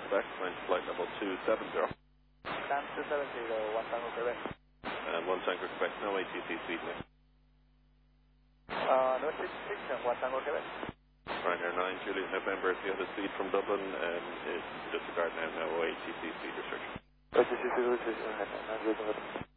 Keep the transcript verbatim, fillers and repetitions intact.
Quebec, flying to flight level two seven zero. Land two seven zero, one Tango Quebec. And one Tango Quebec, no A T C speed limit. Uh, no six six and one Tango Quebec. Ryanair nine, Juliet November, if you have a speed from Dublin, and um, disregard now, no A T C speed restriction. A T C speed restriction,